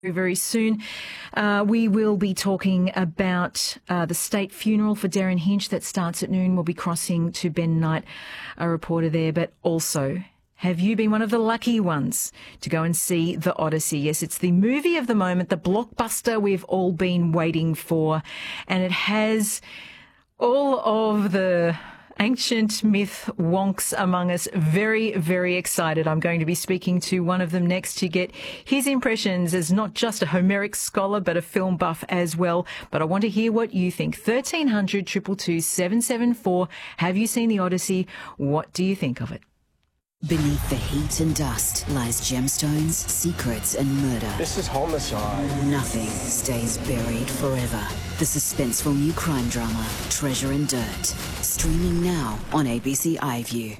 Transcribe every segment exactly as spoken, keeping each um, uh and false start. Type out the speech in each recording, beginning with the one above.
Very soon, uh, we will be talking about uh, the state funeral for Derryn Hinch that starts at noon. We'll be crossing to Ben Knight, a reporter there, but also, have you been one of the lucky ones to go and see The Odyssey? Yes, it's the movie of the moment, the blockbuster we've all been waiting for, and it has all of the ancient myth wonks among us very, very excited. I'm going to be speaking to one of them next to get his impressions as not just a Homeric scholar, but a film buff as well. But I want to hear what you think. thirteen hundred, two two two, seven seven four. Have you seen The Odyssey? What do you think of it? Beneath the heat and dust lies gemstones, secrets and murder. This is homicide. Nothing stays buried forever. The suspenseful new crime drama, Treasure and Dirt. Streaming now on A B C iView.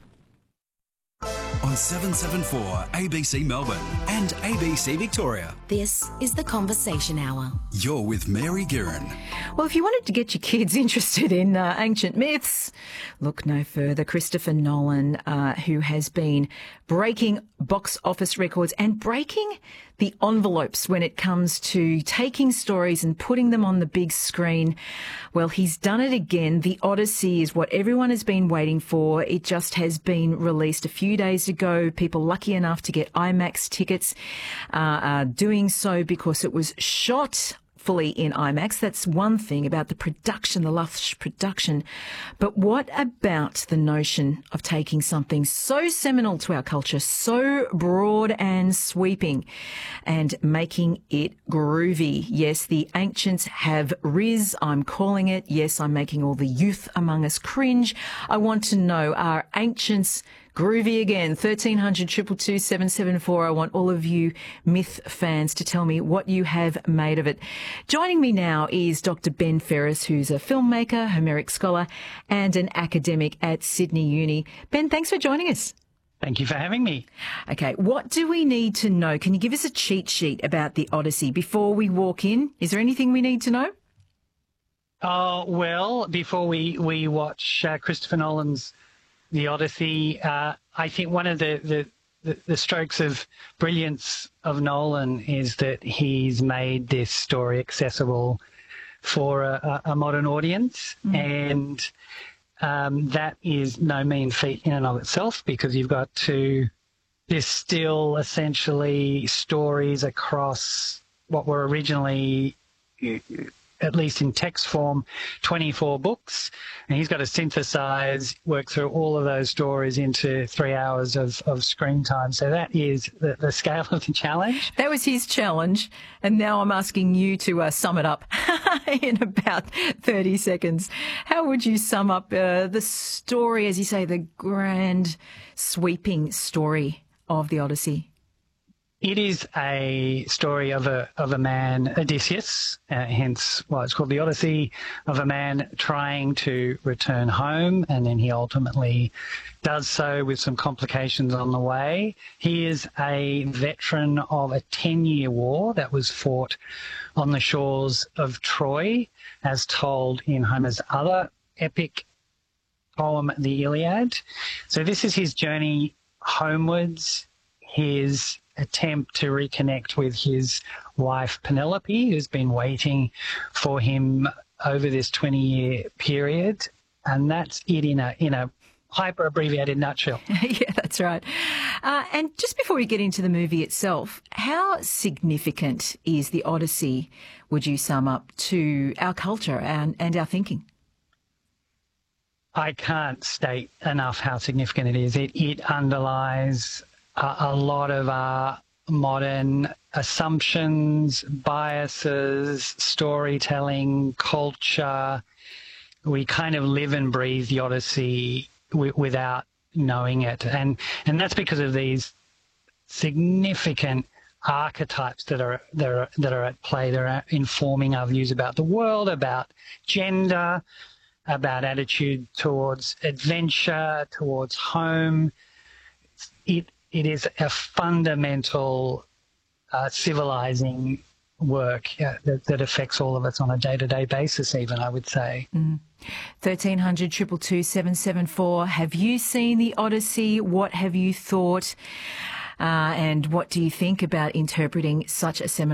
On seven seven four A B C Melbourne and A B C Victoria. This is The Conversation Hour. You're with Mary Guerin. Well, if you wanted to get your kids interested in uh, ancient myths, look no further. Christopher Nolan, uh, who has been breaking box office records and breaking the envelopes when it comes to taking stories and putting them on the big screen. Well, he's done it again. The Odyssey is what everyone has been waiting for. It just has been released a few days ago. People lucky enough to get IMAX tickets uh, are doing so because it was shot fully in IMAX. That's one thing about the production, the lush production. But what about the notion of taking something so seminal to our culture, so broad and sweeping, and making it groovy? Yes, the ancients have riz, I'm calling it. Yes, I'm making all the youth among us cringe. I want to know, are ancients groovy again? thirteen hundred, two two two, seven seven four. I want all of you myth fans to tell me what you have made of it. Joining me now is Doctor Ben Ferris, who's a filmmaker, Homeric scholar, and an academic at Sydney Uni. Ben, thanks for joining us. Thank you for having me. Okay, what do we need to know? Can you give us a cheat sheet about The Odyssey before we walk in? Is there anything we need to know? Oh, well, before we, we watch uh, Christopher Nolan's The Odyssey, uh, I think one of the, the, the, the strokes of brilliance of Nolan is that he's made this story accessible for a, a modern audience. Mm. And um, that is no mean feat in and of itself, because you've got to distill essentially stories across what were originally, at least in text form, twenty-four books. And he's got to synthesize, work through all of those stories into three hours of, of screen time. So that is the, the scale of the challenge. That was his challenge. And now I'm asking you to uh, sum it up in about thirty seconds. How would you sum up uh, the story, as you say, the grand sweeping story of the Odyssey? It is a story of a of a man, Odysseus, uh, hence why it's called The Odyssey, of a man trying to return home, and then he ultimately does so with some complications on the way. He is a veteran of a ten-year war that was fought on the shores of Troy, as told in Homer's other epic poem, the Iliad. So this is his journey homewards, his attempt to reconnect with his wife Penelope, who's been waiting for him over this twenty-year period, and that's it in a in a hyper abbreviated nutshell. Yeah, that's right. Uh, and just before we get into the movie itself, how significant is The Odyssey, would you sum up, to our culture and, and our thinking? I can't state enough how significant it is. It it underlies a lot of our modern assumptions, biases, storytelling, culture. We kind of live and breathe the Odyssey w- without knowing it. And and that's because of these significant archetypes that are, that are, that are at play. They're informing our views about the world, about gender, about attitude towards adventure, towards home. It It is a fundamental uh, civilizing work uh, that, that affects all of us on a day-to-day basis, even, I would say. Mm. thirteen hundred, two two two, seven seven four. Have you seen The Odyssey? What have you thought? Uh, and what do you think about interpreting such a seminal